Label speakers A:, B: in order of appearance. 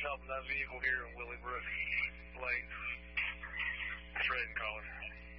A: helping that vehicle here in Willybrook. Late. Fred calling.